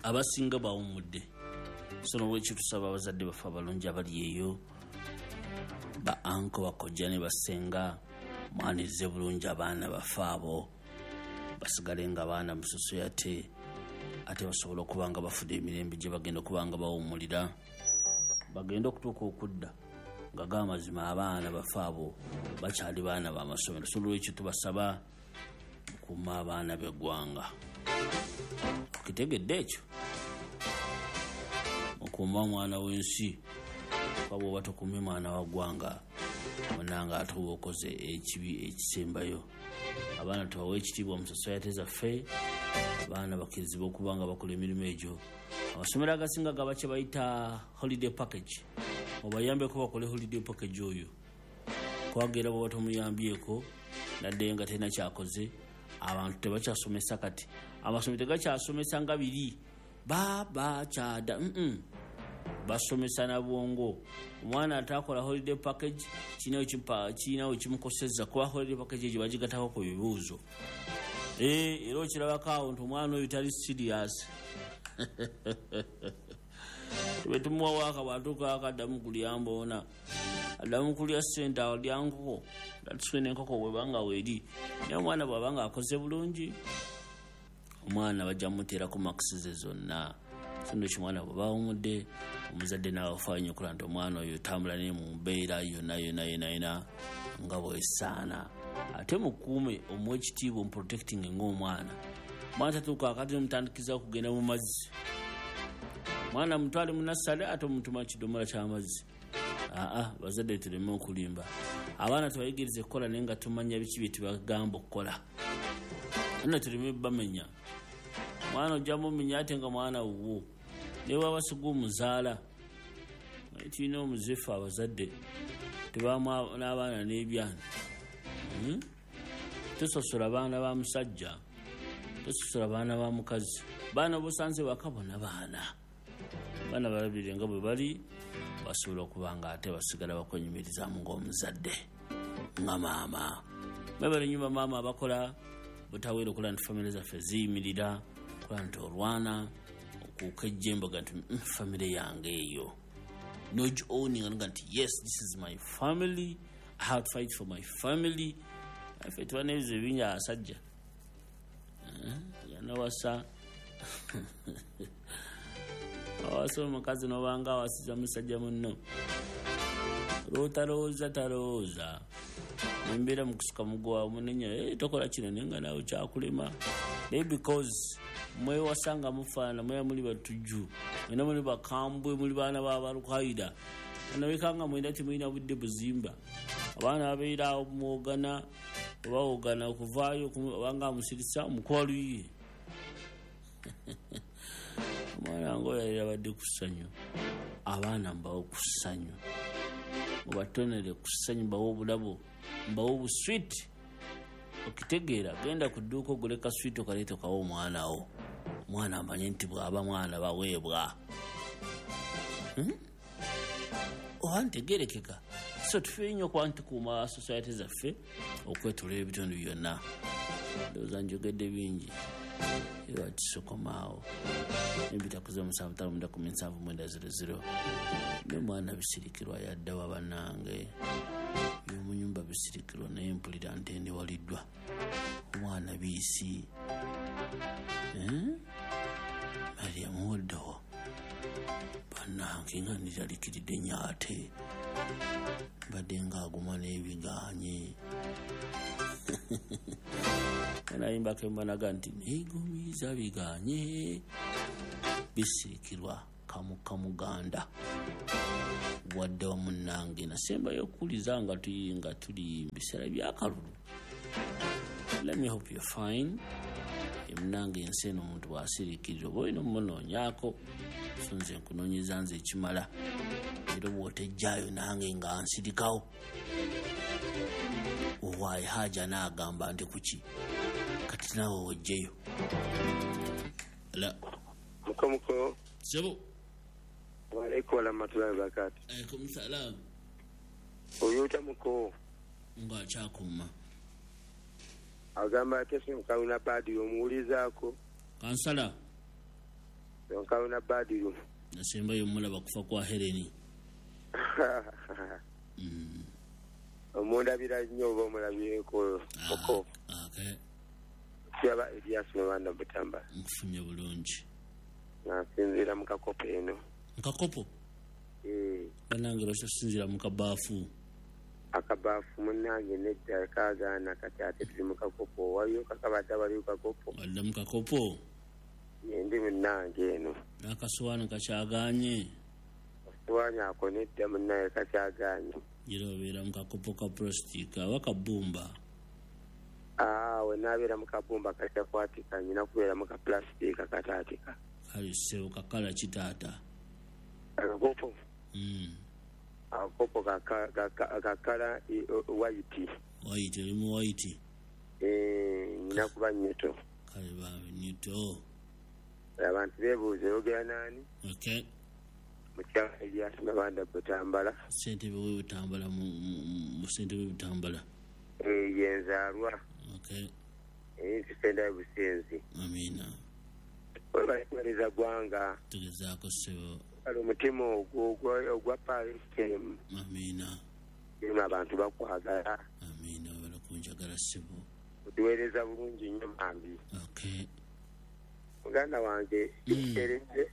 abasinga bawumudde so nolwekyo tusaba abazadde baffe abalungi abali eyo ba anko bakojja ne basenga mwanirize bulungi abaana baffe abo basigale nga abaana mususu ate basobola okuba nga bafudde emirembe gye bagenda okuba nga bawumulira bagenda okutuuka okudda nga gamazima abaana baffe abo bakyali baana b'amasomero so lwekyo tubasaba okuuma abaana b'eggwanga okitegedde ekyo okuuma omwana w'ensi kwaba oba tokuumye mwana wa ggwanga onanga ate oba okoze ekibi ekisembayo abaana tubawe ekitiibwa mu society zaffe abaana bakkirizibwa okuba nga bakola emirimu egyo amasomero agasinga gaba kye bayita holiday package obayambeko bakole holiday package oyo kwagera bwe batomuyambyeko nadde nga tena kyakoze abantu tebakyasomesa kati amasomero tegakyasomesa nga biri baba kyada basomesa na bwongo omwana atakola holiday package kinawo kimukoseza kuba holiday package egyo bagigatako ku bibuuzo era okirabako awo nti omwana oyo tali serious betumuwa waka bwatuuka akaddamu kulyamba ona addamu kulya ssente alya nkoko datuswene enkoko bwebanga weeri naye omwana bwabanga akoze bulungi omwana bajja muteerako makisi ze zonna sindo kimwana bwe bawumudde omuzadde n'abafaanyi okola nti omwana oyo tambula naye mu mbeera yonna nga bwesaana ate mukuume omuwa ekitiibwa omuprotecting ng'omwana tatuuka akati nomutandikiza okugenda mu mazzi mwana mutwale munassale ate omutuma kidomola ky'amazzi bazadde tuleme okulimba abaana tubayigirize okukola naye nga tumanya biki bye tubagamba okukola nno tuleme bamenya mwana ojja mumenya ate nga mwana wuwo naye waba siga omuzaala naye tulina omuzefu abazadde tebamu n'abaana n'ebyana tososola baana ba musajja tososola baana ba mukazi baana bosanze wakabona baana balabire nga bwe bali basobola okuba nga ate basigala bakwenyumirizamu ng'omuzadde nga maama bebale nyumba maama abakola butaweera okola nti famire zaffe ziyimirira kola nti olwana okuuka ejjembaga nti famire yange eyo owning nti yes this is my family, I have to fight for my family. Afe twanebize binya asajja yanawasa awasa omukazi nobanga awasiza musajja munno talowooza nembeera mukusuka mugwa munenya tokola kino nenga nawe kyakulema naye because mwewasanga mufaana mweya muli batujju mwena muli bakambwe muli baana babalukaida anawekanga mwenda timulina budde buzimba abaana babeera mwogana obaogana okuvaayo obanga amusirisa omukwaluye omwana ngo yabadde ku ssanyu abaana mbawo ku ssanyu mubatonere ku ssanyu mbawo obulabo mbawo obuswiti okitegeera genda ku dduuka ogule kaswiti okaleeta okawa omwanawo omwana amanye nti bw'aba mwana baweebwa oba ntegerekeka so tufe nnyo okuba ntikuuma society zaffe okwetolera ebitundu byonna ndowooza njogedde bingi era kisokomaawo embitakuze 757 ne mwana bisirikirwa yaddawa bannange yomunyumba bisirikirwa naye mpulira ntendewaliddwa omwana biisi Mariamu oddawa bannange nga niralikiridde nyaate badde ngaaguma n'ebiganye nayimbako embanaga nti neegumiiza biganye bisirikirwa kamuganda wadde wa munnange nasembayo okuwuliza nga tuli biseera byakalulu. Let me hope you're fine. Emunange ensi eno omuntu bw'asirikirira oba olina omunoonyaako so nze nkunoonyeza nze ekimala era bw'otejjaayo nange nga nsirikawo owaaye haja n'agamba nti kuki kati naawe wojjeyo. Muko sebo waalaikum warahmatullahi wabarakatuh. Alaikum salaam. Oyota muko nga kyakuma agamba kesi mukawuna padi omuwulizaako kansala nkaluna Badiru. nasembayo mulaba kufa kwa Heleni. Omundabira nnyo oba omulabyeko Muko. Okay. Kyaba Elias Mabanda Butamba. Nkufunye bulungi. Nasinzira mu kakopo eno. Nkakopo? Banange basasinzira mu kabaafu. Akabaafu munnange nedda kaagaana kati ate tuli mu kakopo. Waliyo kakabadde bali mu kakopo. Wadde mu kakopo? Ndi munnange eno. N'akasowaani kakyagaanye? Akasowaani ako nedda munnange kakyagaanye. Gira obeera mu kakopo ka plastika oba kabumba? We naabeera mu kabumba kakyakwaatika, nyina kubeera mu kaplastika kataatika. Kale ssebo kakala kitaata? Akakopo? Akakopo kakala white. White, olimu white? Nyina kuba nnyito. Kale baawe nnyito. Abantu beebuuza oyogera naani? Okay. Mukyala Elias Mabanda Butambala. Ssentebe w'Ebutambala mu ssentebe w'Ebutambala? Yenzaalwa. Okay. Tusenda Busenzi. Amina. Webalekuweereza gwanga. Tugezaako ssebo. Kale omutima ogwa Palestine. Amina. Irimu abantu bakwagala. Amina, webala kunjagala ssebo. Otuweereza bulungi nnyo mambi. Okay. Muganda wange ereze.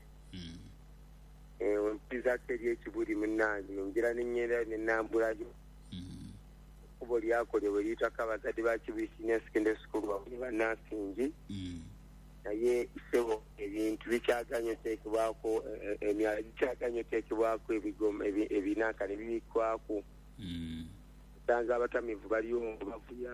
Wempizako eri ekibuli munnange ngira nenyenda nenambulayo. Kubo lyakolebwa liyitako abazadde ba Kibuli Senior Secondary School wamu bannasingi. Naye isebo ebintu bikyaganye oteekebwako emyala gikyaganye oteekebwako ebinanka ne bibikwako. Osanga abatamivu baliyo bavuya.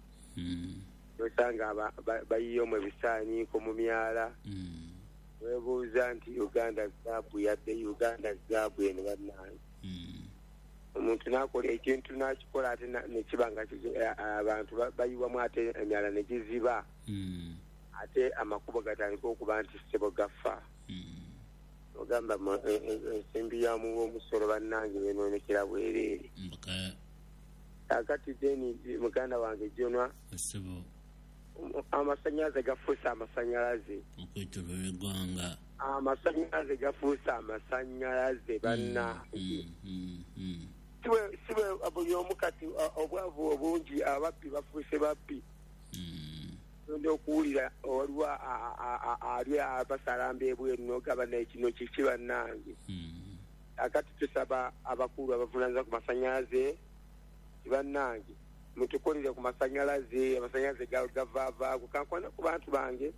Osanga bayiyomu ebisaaniiko mu myala. Weebuuza nti Uganda zaabu yadde Uganda zaabu eno bannange. Omuntu n'akola ekintu n'akikola ate nekiba nga abantu bayiwamu ate emyala ne giziba. Ate amakubo gatandika okuba nti ssebo gafa. Ogamba ensimbi yamu w'omusolo bannange benoonekera bwereere. Kakati deni muganda wange jonwa. Amasanyalaze gafuusa amasanyalaze. Okwetoloola eggwanga. Amasanyalaze gafuusa amasanyalaze bannange. Siwe buli omu kati obwavu obungi ababbi bafuuse babbi. Ndio okuwulira waliwo ali abasalamba ebweru n'ogaba n'ekino kiki bannange. Akati tusaba abakulu abavunaanyizibwa ku masanyalaze bannange mutukolere ku masanyalaze gavaavaako kankwana ku bantu bange.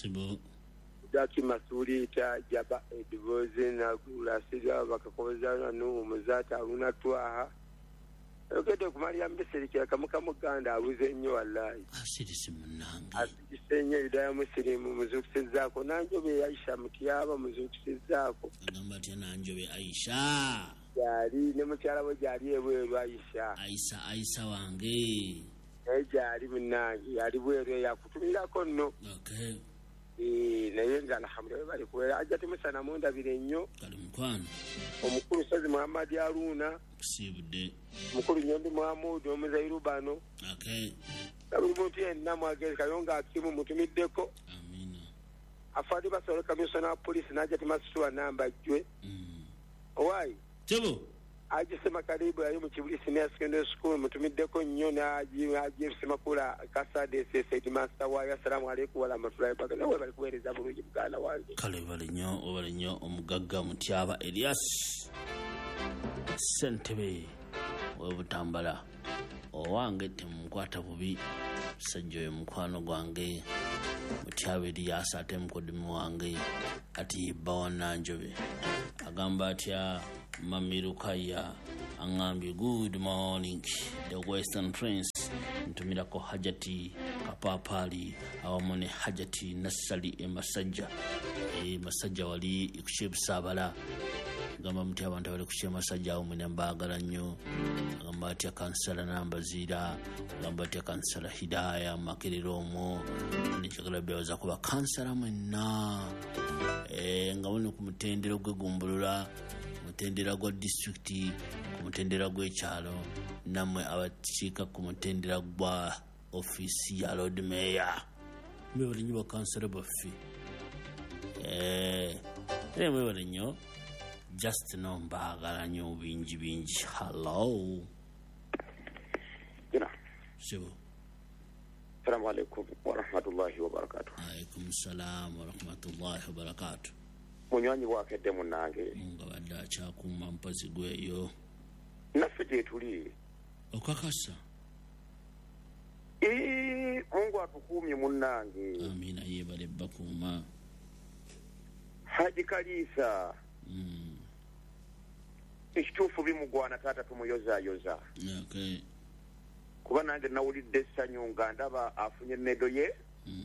Daki Masuulita Jaba Edvoze Nagula Sija bakakoza no muzata aluna twaha. Ogede kumalia mbesirikira kamuka muganda abuze nnyo wallahi. Asirisi munange. Asisenye idaya musirimu muzukisizaako nanjobe Aisha mutiyaba muzukisizaako. Agamba ati nanjobe Aisha. Yali ne mukyala we jali ebweru Aisha. Aisha wange. Jali munange yali bweru yakutumirako nno. Okay. Naye nga alhamdulillah bali kuwera ajja tumusana mundabire nnyo. Kali mukwano. Omukulu Sazi Muhammad Aruna. Kusibudde. Mukulu Nyondi Muhammad omuzairu bano. Okay. Buli muntu yenna mwagezi kayonga akimu mutumiddeko. Amina. Afadi basole kamisona wa polisi najja tumasitwa namba jwe. Owai. Tebo. Ajisema karibu yayo mu Kibuli Senior Secondary School mutumiddeko nnyo ajisema kula Kasade Said Master wa assalamu alaykum wa rahmatullahi wa barakatuh. Bali kuweereza bulungi buganda wange. Kale bali nnyo omugagga Mutyaba Elias Ssentebe w'Ebutambala. Owange temukwata bubi sajja oyo mukwano gwange Mutyaba Elias ate mukoddomi wange ati Bawananjobe agamba atya Mamirukaya angambye good morning the Western Prince ntumirako Hajati Kapapali awamone Hajati Nassali Masajja Masajja wali ikushebusabala gamba muti abantu bali kushya Masajja awo mwene mbagala nnyo agamba atya kansala Nambazira agamba atya kansala Hidaya Makerero omwo nikyagala byaza kuba kansala mwenna nga wano ku mutendero gw'Egumbulula mutendera gwa district ku mutendera gw'ekyalo namwe abakiika ku mutendera gwa ofisi ya Lord Mayor mbe balinyi ba kansala baffe mwebale nnyo just no mbaagala nnyo bingi. Hello sibo. Assalamu alaikum wa rahmatullahi wa barakatuh. Alaikum salam wa rahmatullahi wa barakatuh. Munywanyi wakedde munnange nga badde akyakuuma mpazi gweyo naffe gyetuli okakasa. Mungu atukuumye munnange. Amina yeebale bakuuma. Haji Kalisa ekituufu bimugwana taata tumuyozaayoza. Okay. Kuba nange nawulidde essanyu nga ndaba afunye emmedo ye.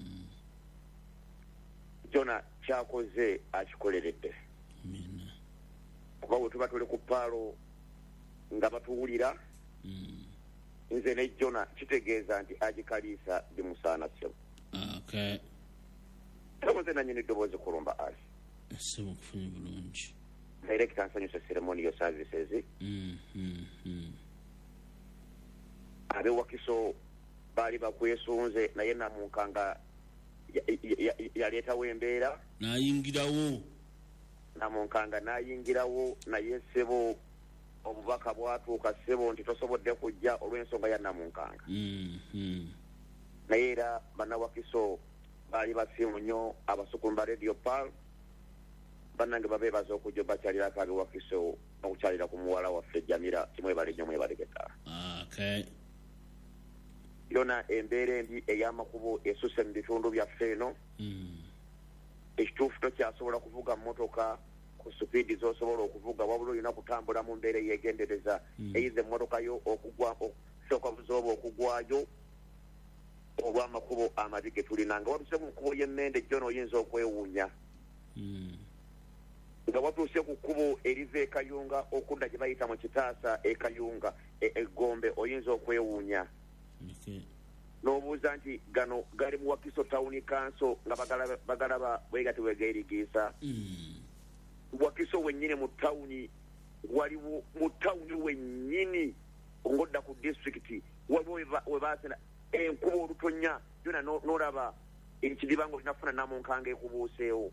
Jona kyakoze akikoleredde. Amina. Kuba bwe tuba tuli ku paalo nga batuwulira nze ne Jona kitegeeza nti Haji Kalisa bimusaana ssebo. Okay. Takoze nanyini eddoboozi kulumba ali. Ssebo kufunye bulungi. Director nsanyusa ceremonial services. Abe Wakiso bali bakwesunze naye namunkanga yaleetawo embeera n'ayingirawo. Namunkanga n'ayingirawo naye ssebo obubaka bwatuuka ssebo nti tosobodde kujja olw'ensonga ya namunkanga. Naye era bannawakiso baali basiimu nnyo abasukulumba radio pal bannange babeebaza okujja bakyalirako abewakiso okukyalira ku muwala waffe Jamira kimwebale nnyo mwebaleketa. Okay. Yona embeera embi ey'amakubo esusse mu bitundu byaffe eno. Ekituufu tokyasobola kuvuga mmotoka ku supiidi z'osobola okuvuga wabula olina kutambula mu mbeera eyeegendereza eyiza emmotoka yo okugwa okusooka buzooba okugwayo olw'amakubo amabi ge tulina nga watuuse ku kkubo y'emmende jjona oyinza okwewuunya. Nga watuuse ku kkubo eriva ekayunga okudda gye bayita mu kitaasa ekayunga eggombe oyinza okwewuunya. N'obuuza nti gano gali mu Wakiso Town Council nga bagalaba bwegati wegeerigiisa. Wakiso wennyini mu tawuni waliwo mu tawuni wennyini ng'odda ku disitulikiti waliwo we baasena enkuba olutonya yona n'olaba ekidiba nga olinafuna namunkanga ekubuuseewo.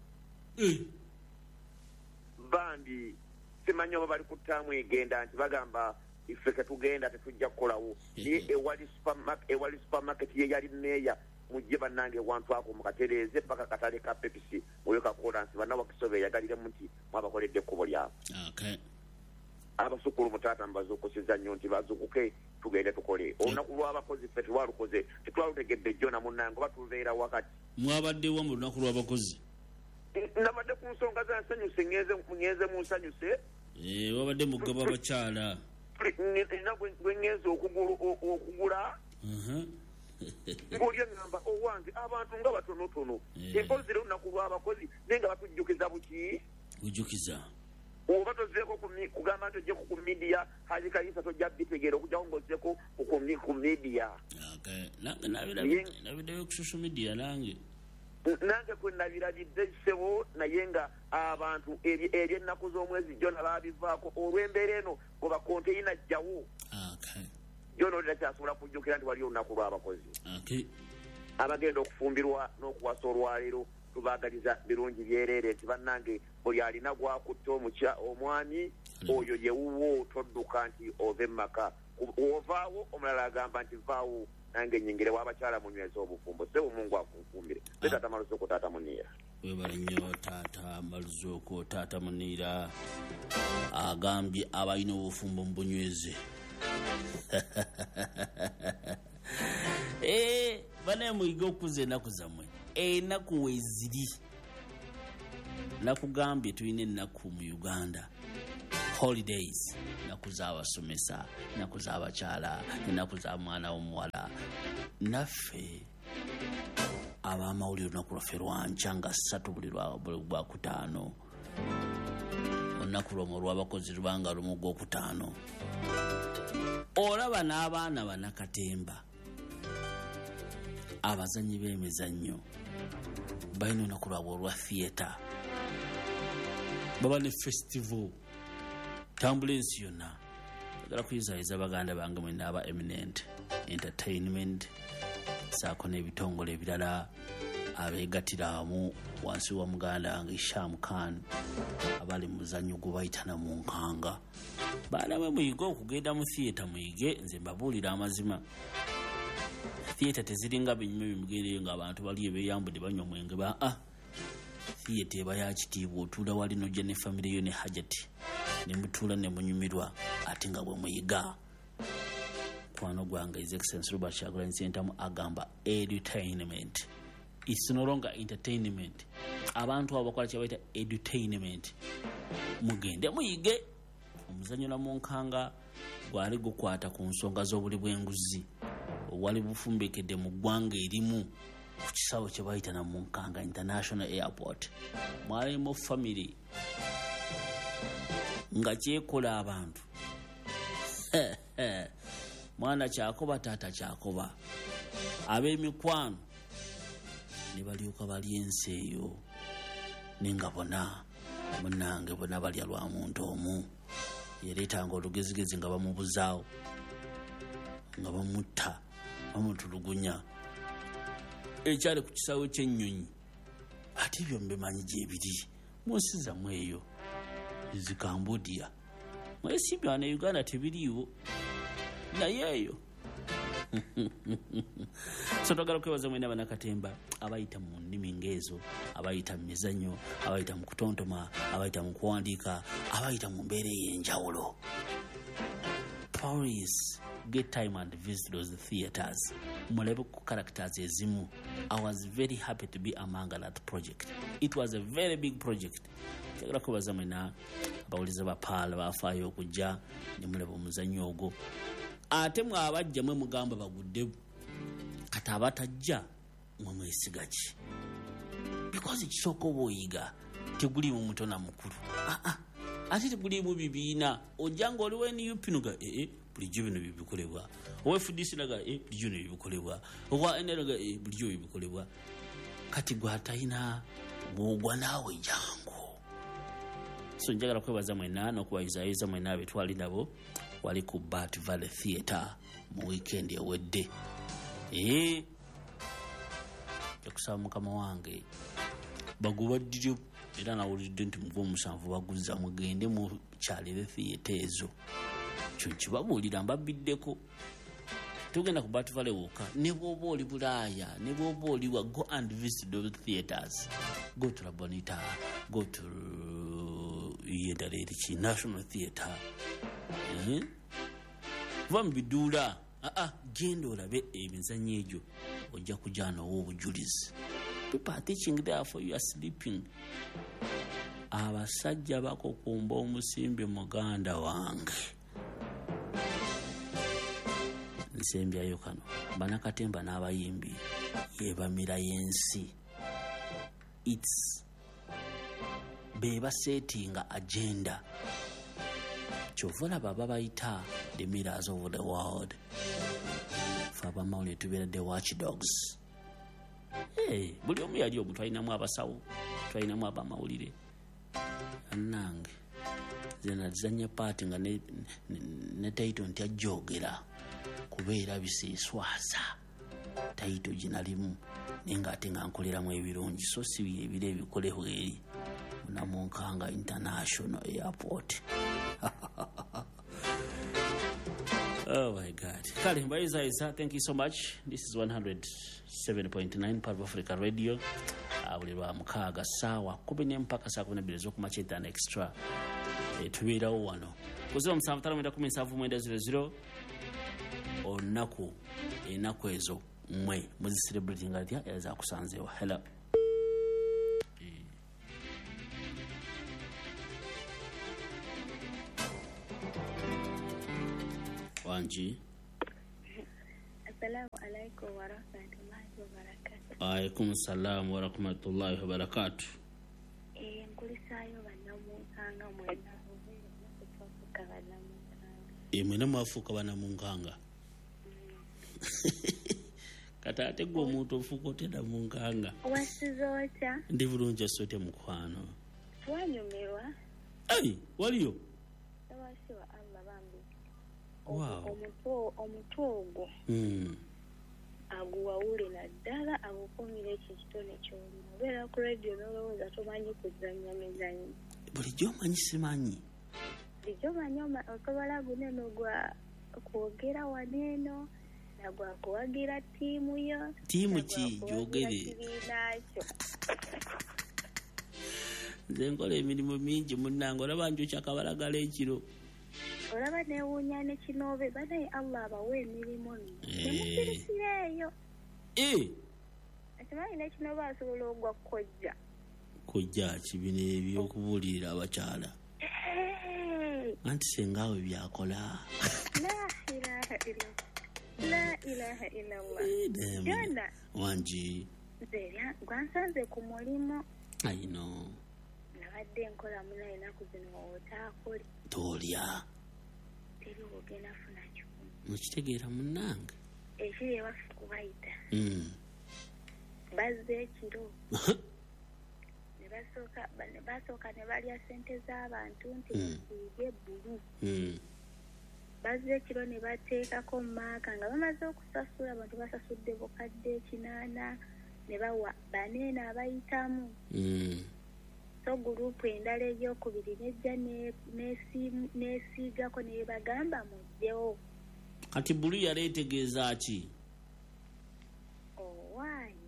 Bambi simanyi oba bali ku ttaamu egenda nti bagamba iffe ketugenda tetujja kukolawo naye ewali supermarket ye yali meeya mujje bannange ewantu ako mukatereeze paka katale ka Pepsi muyo kakolansi bannawakiso beeyagaliremu nti mwabakoledde ekkubo lyabo. Okay. Abasukulu mutaata mbazuukusiza nnyo nti bazuukuke tugende tukole olunaku lw'abakozi ffe tetwalukoze tetwalutegedde Jona munnange oba tubeera wakati. Mwabaddewa mu lunaku lw'abakozi? Nabadde ku nsonga za nsanyuse ngeze mu nsanyuse. Wabadde mugaba abakyala. Nina gwe ngeze okugula ng'oli eŋŋamba owange abantu nga batonotono empozi era olunaku lw'abakozi naye nga batujjukiza buki? Ujjukiza. Oba tozeeko kugamba nti ojjeko ku midiya Haji Kalisa tojja bitegeera okujjako ng'ozeeko ku midiya. Nange nabiddeyo ku social media nange kwe nabirabidde ssebo naye nga abantu eby'ennaku z'omwezi Jona baabivaako olw'embeera eno ngo bakonteyina ajjawo. Jona olina kyasobola kujjukira nti waliyo olunaku lw'abakozi. Abagenda okufumbirwa n'okuwasa olwaleero tubaagaliza birungi byereere nti bannange buli alina gwakutta omwami oyo yewuwo todduka nti ova emmaka ovaawo omulala agamba nti vaawo nange nyingirewo abakyala munyweza obufumbo sebo Mungu akunfumbire. Taata Maluzuuko taata Muniira. Webale nnyo taata Maluzuuko taata Muniira agambye abalina obufumbo mu bunyweze. Banaye muyiga okuza ennaku zammwe. Ennaku weeziri. Nakugambye tulina ennaku mu Uganda. Holidays. Ennaku z'abasomesa, ennaku z'abakyala, ennaku za mwana w'omuwala. Naffe ab'amawulire olunaku lwaffe lwankya nga 3 buli Lwakutaano. Olunaku lwomwe olw'abakozi lubanga lumu Gwokutaano. Olaba n'abaana bannakatemba abazannyi b'emizannyo balina olunaku lwabwe olwa theatre. Baba ne festival tambulensi yonna agala kuyizaayiza baganda bange mwe n'aba Eminent Entertainment saako n'ebitongole ebirala abeegattiramu wansi wa muganda wange Sham Khan abali mu muzannyo gwe bayita Namunkanga. Baana bwe muyiga okugenda mu theatre muyige, nze mbabuulira amazima. Theatre teziringa binyume bimugereyo ng'abantu bali beeyambudde banywa omwenge theatre eba ya kitiibwa, otuula wali nojja ne famire yo ne hajati ne mutuula ne munyumirwa ate nga bwe muyiga. Kwano gwange His Excellency Robert Kyagulanyi Ssentamu agamba edutainment. It's no longer entertainment. Abantu abo bakola kye bayita edutainment. Mugende muyige. Omuzannyo Namunkanga gwali gukwata ku nsonga z'obuli bw'enguzi wali bufumbekedde mu ggwanga erimu ku kisawo kye bayita Namunkanga International Airport. Mwalimu family nga kyekola abantu. Mwana Kyakoba taata Kyakoba ab'emikwano ne balyoka bali ensi eyo nenga bona munnange bona balya lwa muntu omu yereetanga olugezigezi nga bamubuzaawo nga bamutta bamutulugunya ekyali ku kisawo ky'ennyonyi. Ate ebyo mbimanyi gyebiri mu nsi zammwe eyo zi Cambodia mwesimbye wano Uganda tebiriiwo naye eyo. So twagala okwebaza mwena Bannakatemba abayita mu nnimi ng'ezo, abayita mu mizannyo, abayita mu kutontoma, abayita mu kuwandiika, abayita mu mbeera ey'enjawulo. Please get time and visit those theatres. Mulebe ku characters ezimu. I was very happy to be among that project. It was a very big project. Twagala okwebaza mwena abawuliza bapaala bafaayo okujja ne muleba omuzannyo ogwo. Ate mwabajja mwe mugamba bagudde kati abatajja mwe mwesiga ki? Because ekisooka oba oyiga teguliimu muto na mukulu. Ate teguliimu bibiina. Ojja ng'oliwo NUP noga bulijjo bino bibikolebwa. Owa FDC naga bulijjo bino bibikolebwa. Owa NRM bulijjo bibikolebwa. Kati gw'atalina bw'ogwa naawe jangu. So njagala kwebaza mwena n'okubayizayiza mwena abetwali nabo wali ku Bat Valley Theatre mu weekend ewedde. Yakusaba mukama wange bagubaddire era nawulidde nti mu Gwomusanvu baguzza mugende mu kyalire theatre ezo. Kyo kibabuulira mbabiddeko. Tugenda ku Bat Valley wokka ne bw'oba oli Bulaaya ne bw'oba oliwa, go and visit those theatres. Go to La Bonita, go to Yendaleriki National Theatre. Va mu biduula genda olabe emizannyo egyo ojja kujja n'owa obujulizi. People are teaching there for you are sleeping. Abasajja bakokumba omusimbi muganda wange nsembyayo kano Bannakatemba n'abayimbi yebamira y'ensi. It's beba settinga agenda. Chovola baba bayita the mirrors of the world. Faba mauli tubeera the watchdogs. Buli omu yali omuntu alinamu abasawo, tulinamu abamawulire. Annange zena zanya paati nga ne taito nti ajjoogera kubeera bisiiswaza. Taito ginalimu nenga ate nga nkoleramu ebirungi so si ebire ebikoleho eri Namunkanga International Airport. Oh my God. Kale Mbayiza, thank you so much. This is 107.9 Part of Africa Radio. Buli lwa mukaaga ssaawa 10 mpaka saa 12 ez'okumakya entaano extra. Tubeerawo wano. Kuziba 75 olunaku ennaku ezo mmwe muzicelebrating atya ezaakusanzeewa. Hello. Wanji. Assalamu alaikum wa rahmatullahi wa barakatuh. Alaikum salam wa rahmatullahi wa barakatuh. Nkulisaayo Bannamunkanga mwena okufuuka Bannamunkanga. Mwena mwafuuka Bannamunkanga. Kata ate gwe omuntu ofuuka otya Namunkanga. Wasize otya? Ndi bulungi asoote mukwano. Twanyumirwa. Waliyo? Tewasiwa Allah bambi. Wow. Omutu ogwo aguwawule naddala agukumira ekyo ekitone kyolina obeera ku radio nolowooza tomanyi kuzannya mizanyo bulijjo omanyi simanyi bulijjo manyi osobola guneno gwa kwogera waneeno nagwa kuwagira ttiimu yo ttiimu ki gyogere kibiinakyo nze nkola emirimu mingi munnange olaba njokya kabalagala ekiro olaba neewuunya ne kinoobe banaye allah abawa emirimu nemukirusireeyo akimanyi nekinoobe asobola ogwa kojja kibina ebyokubuulirira abakyala anti sengaawe byakola la ilaha illallah jona wangi gwansanze ku mulimu ayino nabadde nkola muna enaku zino otaakole tolya teri wogenda funa kikumu mukitegeera munnange ekiri ewaffe kubayita bazze ekiro ne basooka ne balya sente z'abantu nti siige bbulu bazze ekiro ne bateekako mu maaka nga bamaze okusasula abantu basasudde bukadde 8 ne bawa baneena abayitamu so gurupu endala ebyokubiri nejja neesiigako ne bagamba mujjewo kati bbulu yali etegeeza ki owaayi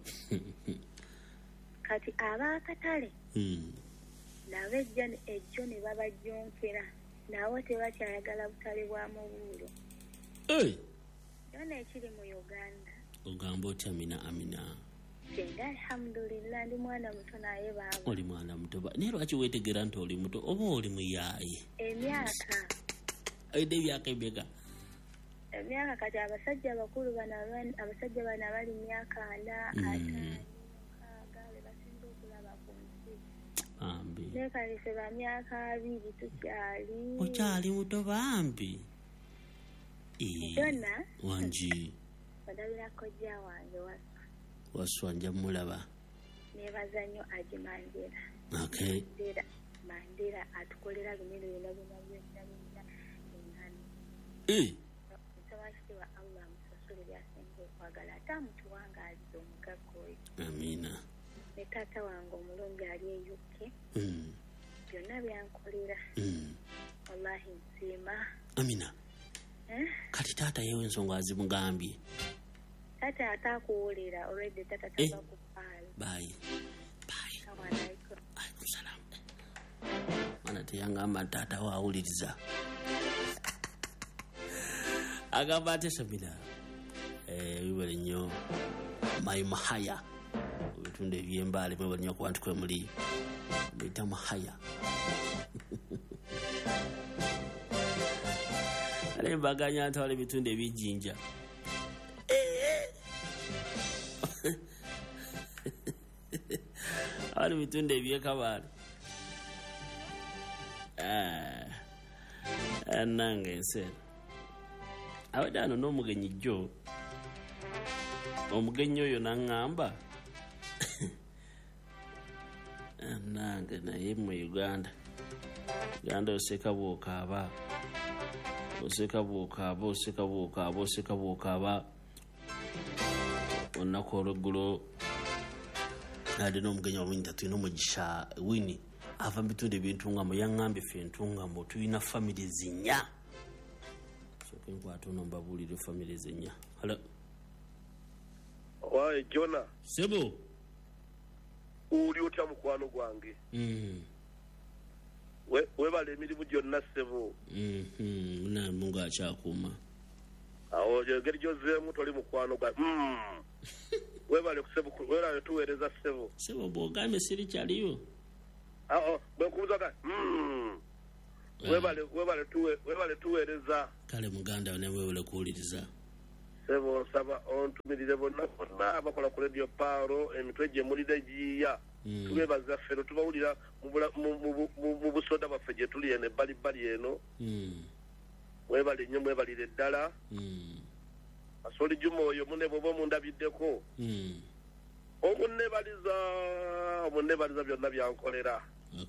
kati ab'akatale nabo ejjo ne babajjonkera nabo tebakyayagala butale bwa mubuulo yona ekiri mu uganda ogamba otya amina senga alhamdulillah ndi mwana muto naye baaba oli mwana muto naye lwaki weetegeera nti oli muto oba oli muyaaye emyaka ayidde ebyaka emeka emyaka kati abasajja abakulu abasajja bano abali myaka 4 5 basinga okulaba ku nsi nekalise ba myaka 2 tukyali okyali muto bambi jona wangi odabira kojja wange waswa nja mulaba nebaza nnyo agimandira mandira atukolera bino byonna byonna engano nsaba allah amusasule byasinga okwagala ate amutuwanga alize omugagga oyo amina ne taata wange omulungi ali eyukke byonna byankolera wallahi nsiima amina kati taata yewe ensonga azimugambye tata atakuwulira already tata taba kupaala bye alaikum salam mana teyangamba tata waawuliriza agamba ate Sabina wibale nnyo mai mahaya ebitundu ebyembaale mwebale nnyo okuba nti kwe muli buyita mahaya ale mbaganya ntwala ebitundu ebijjinja awali bitundu ebyekabaale nange enseera abadde ano n'omugenyi jjo omugenyi oyo naŋŋamba nange naye mu uganda oseka bwokaaba olunaku olweggulo ade n'omugenyi wamunyita tulina omugisha wini ava mu bitundu ebyentungamo yaŋŋambye ffe entungamo tulina famire 4 soke nkwata ono mbabuulire famire 4 hala wae jona sebo uli otya mukwano gwange webala emirimu gyonna ssebo mungu akyakuuma awo engeri gyozeemu toli mukwano gwa webale tuweereza ssebo bwogambye siri kyaliyo bwenkubuzaga webale tuweereza kale muganda ne weewole kuwuliriza ssebo nsaba ontumirire bonna abakola ku radio paalo emitwe gye mulira egiyiya tubebaza ffeno tubawulira mu busoda bwaffe gye tuli eno ebbalibbali eno mwebale nnyo mwebalire ddala asoli juma oyo mune bwoba omundabiddeko omunnebaliza byonna byankolera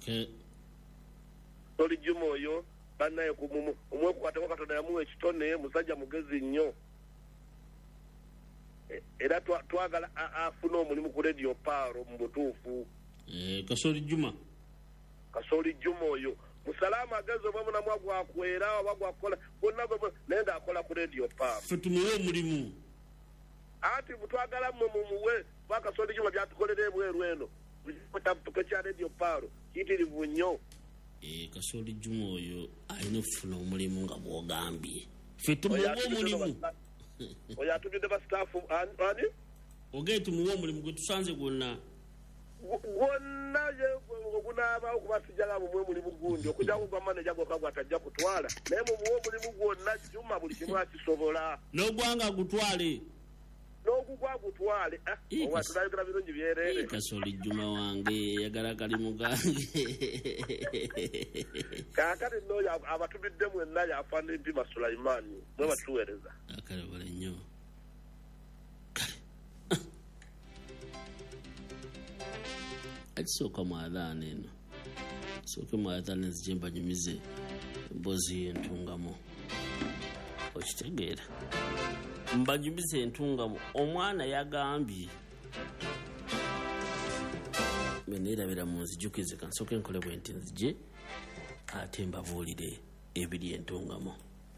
soli juma oyo bannaye omwekwateko katonda yamuwa ekitone musajja mugezi nnyo era twagala afuna omulimu ku radio Paro mu butuufu. Kasoli Juma oyo musalama agazo bamuna mwagwa kwera abagwa kola bonna nenda akola ku radio Paro. Tumuwe omulimu ati butwagala muwe Kasoli Juma byatukolere bweru eno kya radio Paro kitirivu nnyo. Kasoli Juma oyo alina okufuna omulimu nga bwogambye ffe tumuwe omulimu oyo atugidde ba staff ani oge tumuwe omulimu gwe tusanze gwonna ogunaaba okubasijala mumwe omulimu gundi okujja kugwa manager gwokagwa atajja kutwala naye mumuwe omulimu gwonna Juma buli kimu akisobola n'ogwanga gutwale n'ogugwagutwale owatulabikira birungi byerere. Kasoli Juma wange yagala kalimu gange kaakati noyo abatubidde mwenna yafaana empima Sulaimani mwe batuweereza akalabala nnyo akisooka mu adhaana eno sooke mu adhaana ezijemba nyumize emboozi y'entungamo okitegeera mbanyumize entungamo omwana yagambye beneerabira mu nzijukize kansooke nkole bwe nti nzije ate mbabuulire ebiri entungamo.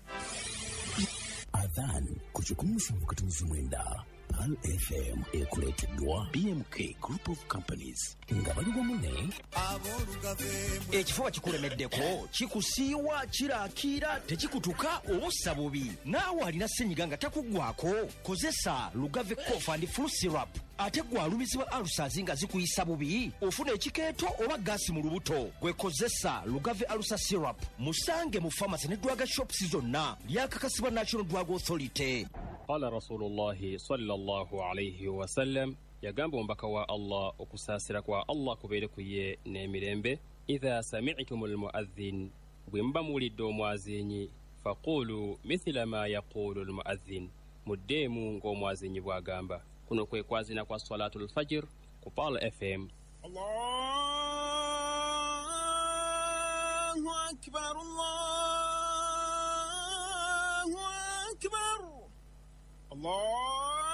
Adhan ku 17:9 Pal FM ekuleeteddwa BMK Group of Companies nga bali wamu ne ekifuba kikulemeddeko kikusiiwa kiraakira tekikutuka obussa bubi naawe alina ssenyiga nga takuggwako kozesa Lugave Cough and Flu Syrup ate gwalumizibwa alusazi nga zikuyisa bubi ofuna ekikeeto oba gaasi mu lubuto gwekozesa Lugave Alusa Syrup musange mu pharmacy ne drug shops zonna lyakakasibwa National Drug Authority. قال رسول الله صلى الله عليه وسلم يجنب بكوا الله وكساسرك والله كبيرك يه نمرمبه إذا سمعتم المؤذن بمبا مولد موازيني فقولوا مثل ما يقول المؤذن مديمو غوموازيني بواغامبا كنو كوازينا kwa صلاة الفجر كبال FM. الله أكبر الله